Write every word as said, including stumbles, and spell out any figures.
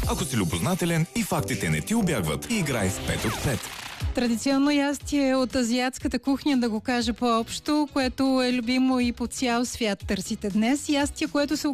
Ако си любознателен и фактите не ти убягват, играй в пет от пет. Традиционно ястие от азиатската кухня, да го кажа по-общо, което е любимо и по цял свят търсите днес. Ястие, което се